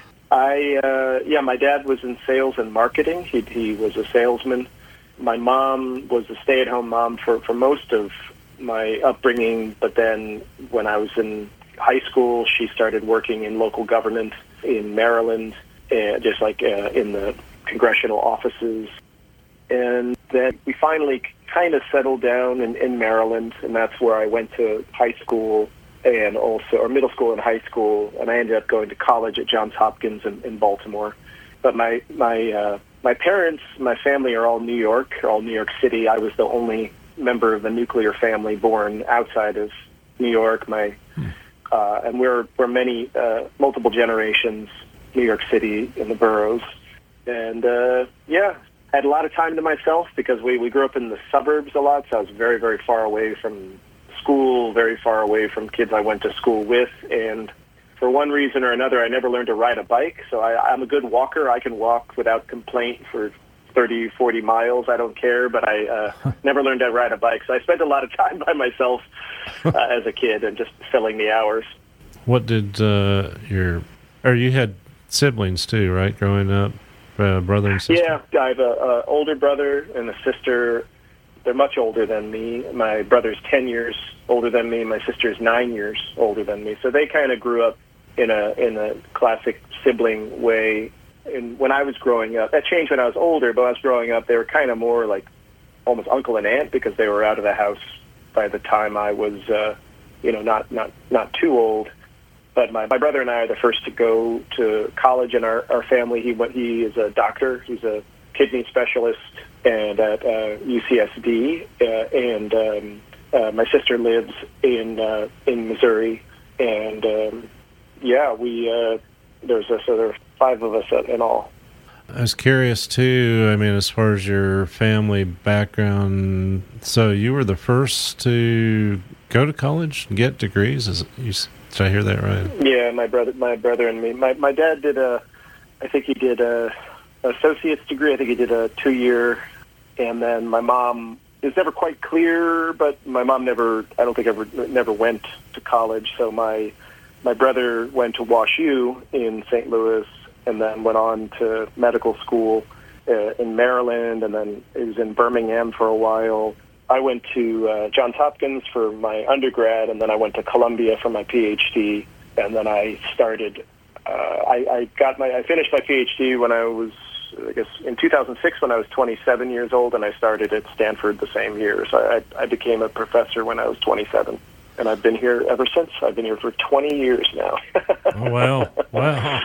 I, uh, yeah, my dad was in sales and marketing. He, he was a salesman. My mom was a stay-at-home mom for, for most of my upbringing, but then when I was in high school, she started working in local government in Maryland, uh, just like uh, in the congressional offices. And then we finally kind of settled down in, in Maryland, and that's where I went to high school and also, or middle school and high school, and I ended up going to college at Johns Hopkins in, in Baltimore. But my my uh, my parents, my family are all New York, all New York City. I was the only member of the nuclear family born outside of New York. My uh, and we're we're many uh, multiple generations New York City in the boroughs, and uh, yeah, I had a lot of time to myself because we we grew up in the suburbs a lot, so I was very very far away from school, very far away from kids I went to school with, and for one reason or another, I never learned to ride a bike. So I, I'm a good walker. I can walk without complaint for thirty, forty miles. I don't care, but I uh, never learned to ride a bike. So I spent a lot of time by myself uh, as a kid and just filling the hours. What did uh, your, or you had siblings too, right, growing up, uh, brother and sister? Yeah, I have an older brother and a sister. They're much older than me. My brother's ten years older than me. My sister's nine years older than me. So they kind of grew up in a in a classic sibling way. And when I was growing up, that changed when I was older, but when I was growing up, they were kind of more like almost uncle and aunt because they were out of the house by the time I was, uh, you know, not, not, not too old. But my, my brother and I are the first to go to college in our, our family. He went, he is a doctor. He's a kidney specialist and at uh, U C S D, uh, and um, uh, my sister lives in uh, in Missouri, and um, yeah, we uh, there's a, so there are five of us in all. I was curious too. I mean, as far as your family background, so you were the first to go to college and get degrees. Is you, did I hear that right? Yeah, my brother, my brother and me. My my dad did a, I think he did a associate's degree. I think he did a two year. And then my mom, it's never quite clear, but my mom never, I don't think ever, never went to college. So my my brother went to WashU in Saint Louis and then went on to medical school uh, in Maryland, and then he was in Birmingham for a while. I went to uh, Johns Hopkins for my undergrad, and then I went to Columbia for my PhD, and then I started, uh, I, I got my, I finished my PhD when I was, I guess in two thousand six when I was twenty-seven years old, and I started at Stanford the same year. So I, I became a professor when I was twenty-seven, and I've been here ever since. I've been here for twenty years now. Oh, wow. Wow.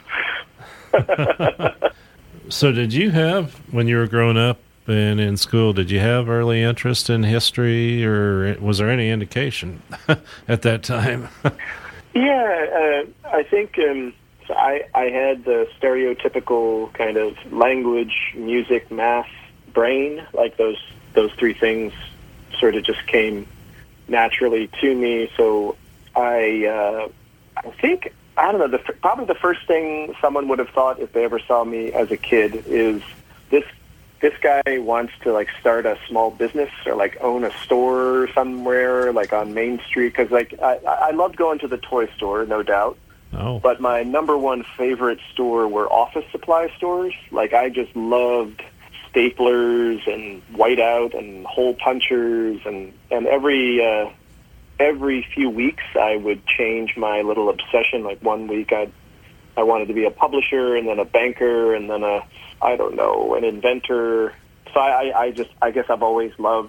So did you have, when you were growing up and in school, did you have early interest in history, or was there any indication at that time? Yeah, uh, I think... Um, So I, I had the stereotypical kind of language, music, math brain, like those those three things sort of just came naturally to me. So I uh, I think, I don't know, the, probably the first thing someone would have thought if they ever saw me as a kid is this this guy wants to like start a small business or like own a store somewhere like on Main Street. Because like I, I loved going to the toy store, no doubt. Oh. But my number one favorite store were office supply stores. Like, I just loved staplers and whiteout and hole punchers, and and every uh, every few weeks I would change my little obsession. Like one week I I wanted to be a publisher, and then a banker, and then a I don't know an inventor. So I, I just I guess I've always loved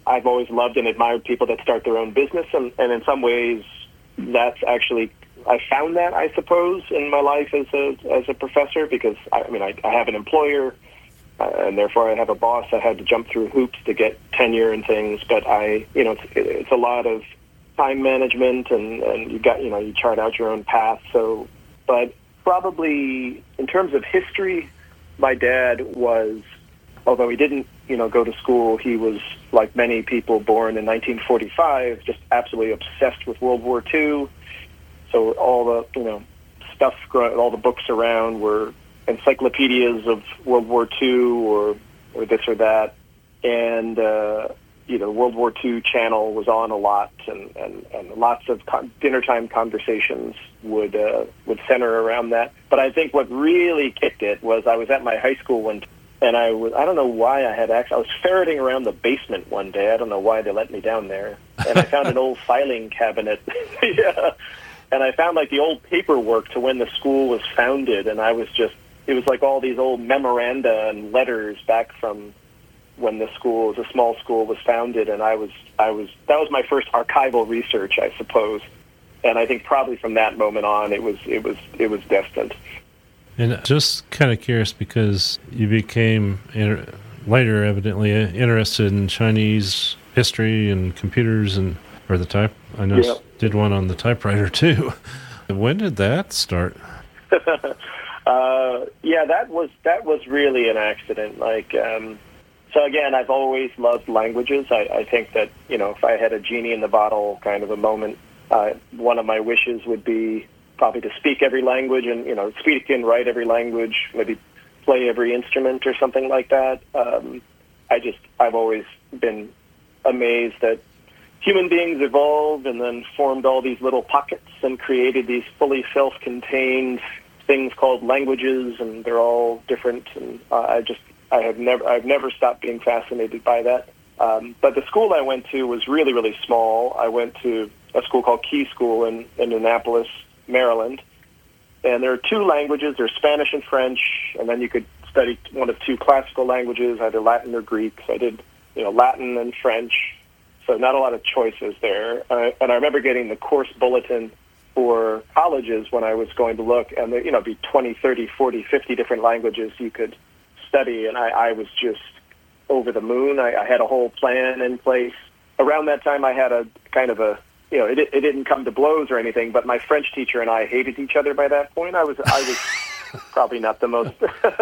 I've always loved and admired people that start their own business, and, and in some ways, that's actually, I found that, I suppose, in my life as a as a professor, because, I, I mean, I, I have an employer, uh, and therefore I have a boss. I had to jump through hoops to get tenure and things, but I, you know, it's, it's a lot of time management, and, and you got, you know, you chart out your own path. So, but probably in terms of history, my dad was, although he didn't, you know, go to school, he was, like many people born in nineteen forty-five, just absolutely obsessed with World War Two. So all the, you know, stuff, all the books around were encyclopedias of World War Two or, or this or that. And, uh, you know, World War Two channel was on a lot, and, and, and lots of con- dinner time conversations would uh, would center around that. But I think what really kicked it was I was at my high school one time, and I was, I don't know why I had access. I was ferreting around the basement one day. I don't know why they let me down there. And I found an old filing cabinet. Yeah. And I found, like, the old paperwork to when the school was founded. And I was just, it was like all these old memoranda and letters back from when the school, was a small school, was founded. And I was, I was, that was my first archival research, I suppose. And I think probably from that moment on, it was, it was, it was destined. And just kind of curious, because you became inter- later evidently interested in Chinese history and computers, and or the type. I know Yep. did one on the typewriter too. When did that start? uh, yeah, that was that was really an accident. Like, um, so again, I've always loved languages. I, I think that, you know, if I had a genie in the bottle kind of a moment, uh, one of my wishes would be probably to speak every language, and, you know, speak and write every language, maybe play every instrument or something like that. Um, I just, I've always been amazed that human beings evolved and then formed all these little pockets and created these fully self-contained things called languages, and they're all different. And uh, I just, I have never, I've never stopped being fascinated by that. Um, but the school I went to was really, really small. I went to a school called Key School in, in Annapolis, Maryland. And there are two languages. There's Spanish and French, and then you could study one of two classical languages, either Latin or Greek. So I did, you know, Latin and French. So not a lot of choices there. Uh, and I remember getting the course bulletin for colleges when I was going to look, and there, you know, be twenty, thirty, forty, fifty different languages you could study. And I, I was just over the moon. I, I had a whole plan in place. Around that time, I had a kind of a, you know, it, it didn't come to blows or anything, but my French teacher and I hated each other by that point. I was, I was probably not the most,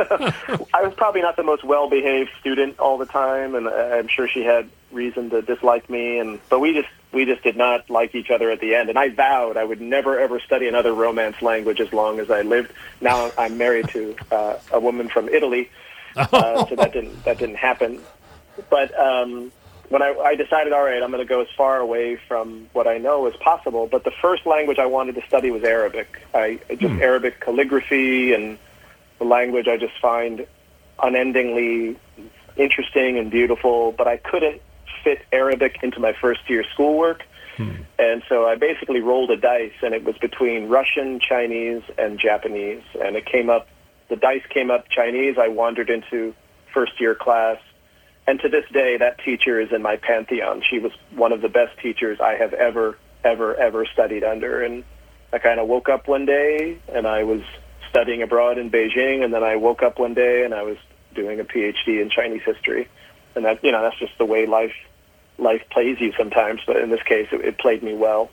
I was probably not the most well-behaved student all the time, and I'm sure she had reason to dislike me. And but we just, we just did not like each other at the end. And I vowed I would never ever study another Romance language as long as I lived. Now I'm married to uh, a woman from Italy, uh, so that didn't that didn't happen. But um, when I, I decided, all right, I'm going to go as far away from what I know as possible. But the first language I wanted to study was Arabic. I just hmm. Arabic calligraphy, and the language I just find unendingly interesting and beautiful. But I couldn't fit Arabic into my first year schoolwork. Hmm. And so I basically rolled a dice, and it was between Russian, Chinese, and Japanese. And it came up, the dice came up Chinese. I wandered into first year class. And to this day, that teacher is in my pantheon. She was one of the best teachers I have ever, ever, ever studied under. And I kind of woke up one day, and I was studying abroad in Beijing. And then I woke up one day, and I was doing a P H D in Chinese history. And that, you know, that's just the way life life plays you sometimes, but in this case, it, it played me well.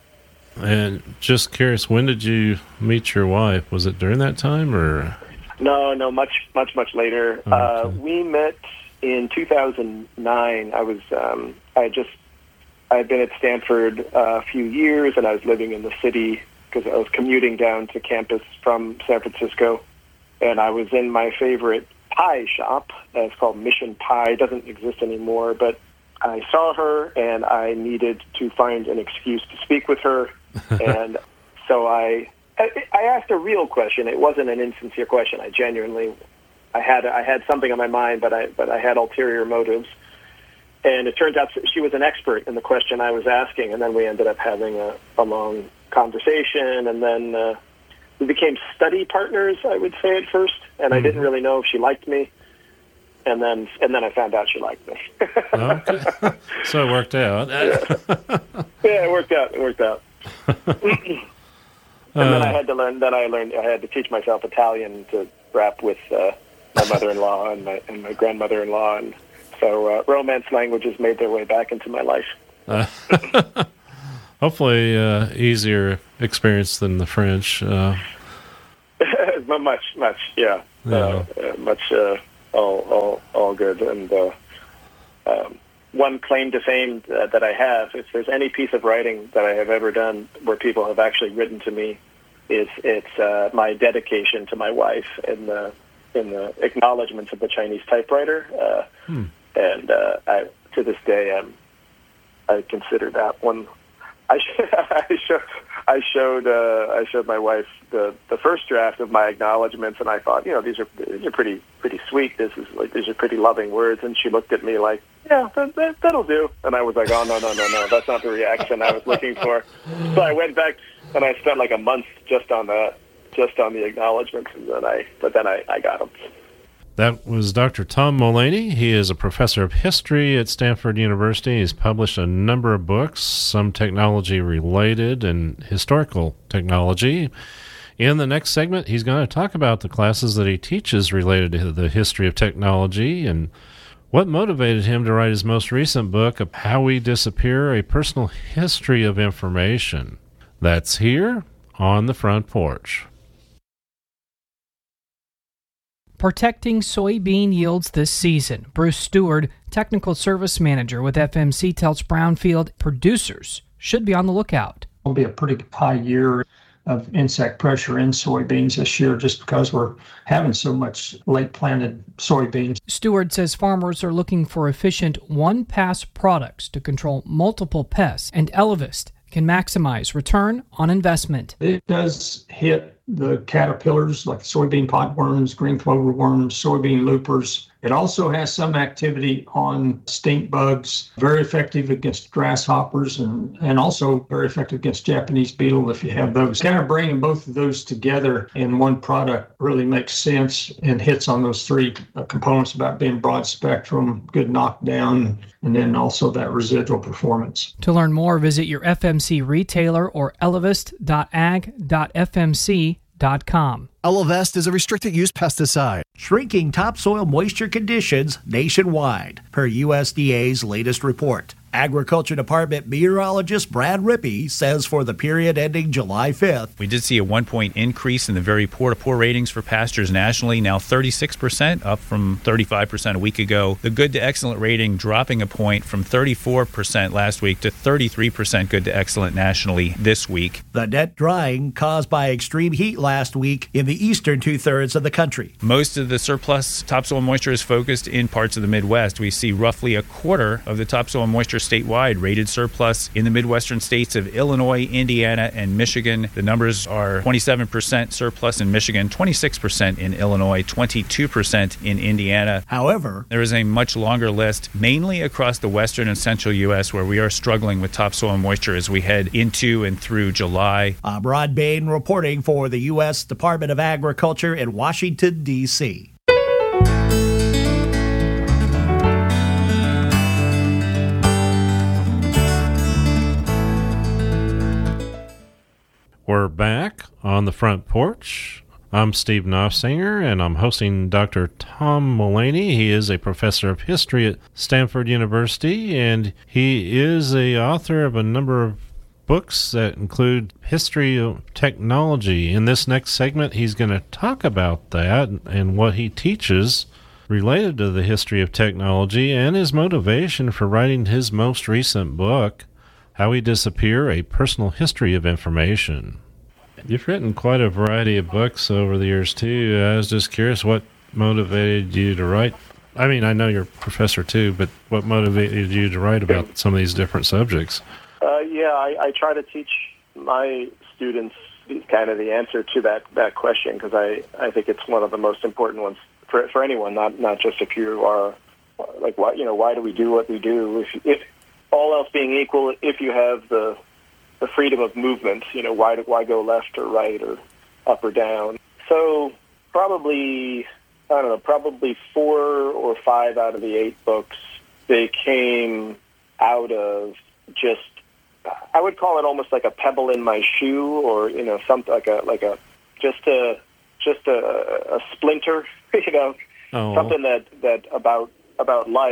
And just curious, when did you meet your wife? Was it during that time, or? No, no, much, much, much later. Okay. Uh, we met in two thousand nine. I was, um, I just, I had been at Stanford uh, a few years, and I was living in the city because I was commuting down to campus from San Francisco, and I was in my favorite pie shop. Uh, it's called Mission Pie. It doesn't exist anymore, but I saw her, and I needed to find an excuse to speak with her. And so I, I I asked a real question. It wasn't an insincere question. I genuinely, I had I had something on my mind, but I but I had ulterior motives. And it turns out she was an expert in the question I was asking, and then we ended up having a, a long conversation, and then uh, we became study partners, I would say, at first, and mm-hmm. I didn't really know if she liked me. and then and then I found out she liked me. Okay, so it worked out. yeah. yeah, it worked out. It worked out. and then I had to learn. Then I learned. I had to teach myself Italian to rap with uh, my mother-in-law and my and my grandmother-in-law, and so uh, Romance languages made their way back into my life. Uh, hopefully, uh, easier experience than the French. Uh, much, much, yeah, yeah. Uh, uh, much, uh, all, all, all good. And uh, um, one claim to fame uh, that I have, if there's any piece of writing that I have ever done where people have actually written to me, is it's uh, my dedication to my wife in the in the acknowledgments of the Chinese typewriter. Uh, hmm. And uh, I, to this day, um, I consider that one. I, I showed I showed uh, I showed my wife the, the first draft of my acknowledgments, and I thought, you know, these are these are pretty pretty sweet. This is like these are pretty loving words. And she looked at me like, yeah, that, that, that'll do. And I was like, oh no no no no, that's not the reaction I was looking for. So I went back and I spent like a month just on the just on the acknowledgments, and then I but then I, I got them. That was Doctor Tom Mullaney. He is a professor of history at Stanford University. He's published a number of books, some technology-related and historical technology. In the next segment, he's going to talk about the classes that he teaches related to the history of technology and what motivated him to write his most recent book, How We Disappear, A Personal History of Information. That's here on the Front Porch. Protecting soybean yields this season. Bruce Stewart, Technical Service Manager with F M C, tells Brownfield producers should be on the lookout. It'll be a pretty high year of insect pressure in soybeans this year just because we're having so much late planted soybeans. Stewart says farmers are looking for efficient one-pass products to control multiple pests, and Elevest can maximize return on investment. It does hit the caterpillars like soybean podworms, green clover worms, soybean loopers. It also has some activity on stink bugs, very effective against grasshoppers, and, and also very effective against Japanese beetle if you have those. Kind of bringing both of those together in one product really makes sense and hits on those three uh, components about being broad spectrum, good knockdown, and then also that residual performance. To learn more, visit your F M C retailer or elevest dot ag dot f m c dot com. Elevest is a restricted use pesticide. Shrinking topsoil moisture conditions nationwide, per U S D A's latest report. Agriculture Department meteorologist Brad Rippey says for the period ending July fifth, we did see a one-point increase in the very poor-to-poor ratings for pastures nationally, now thirty-six percent, up from thirty-five percent a week ago. The good to excellent rating dropping a point from thirty-four percent last week to thirty-three percent good to excellent nationally this week. The net drying caused by extreme heat last week in the eastern two-thirds of the country. Most of the surplus topsoil moisture is focused in parts of the Midwest. We see roughly a quarter of the topsoil moisture statewide rated surplus in the Midwestern states of Illinois, Indiana, and Michigan. The numbers are twenty-seven percent surplus in Michigan, twenty-six percent in Illinois, twenty-two percent in Indiana. However, there is a much longer list, mainly across the western and central U S, where we are struggling with topsoil moisture as we head into and through July. I'm Rod Bain reporting for the U S Department of Agriculture in Washington, D C We're back on the Front Porch. I'm Steve Knopfsinger, and I'm hosting Doctor Tom Mullaney. He is a professor of history at Stanford University, and he is the author of a number of books that include history of technology. In this next segment, he's going to talk about that and what he teaches related to the history of technology and his motivation for writing his most recent book, How We Disappear, A Personal History of Information. You've written quite a variety of books over the years, too. I was just curious what motivated you to write. I mean, I know you're a professor, too, but what motivated you to write about some of these different subjects? Uh, yeah, I, I try to teach my students kind of the answer to that, that question because I, I think it's one of the most important ones for for anyone, not not just if you are, like, why, you know, why do we do what we do? If, if all else being equal, if you have the the freedom of movement, you know, why why go left or right or up or down? So probably I don't know, probably four or five out of the eight books, they came out of just, I would call it almost like a pebble in my shoe, or, you know, something like a, like a, just a, just a, a splinter, you know, oh. something that, that about, about life.